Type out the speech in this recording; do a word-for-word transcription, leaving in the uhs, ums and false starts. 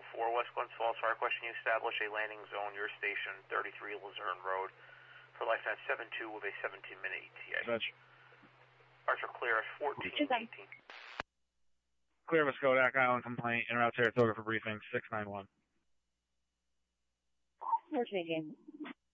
four West Glens Falls Fire Question. You establish a landing zone, your station, thirty-three Luzerne Road, for lifetime seven two with a seventeen minute E T A. Gotcha. Archer clear at fourteen eighteen. Clear Muskodak Island complaint, en route Saratoga for briefing, six nine one. fourteen eighteen.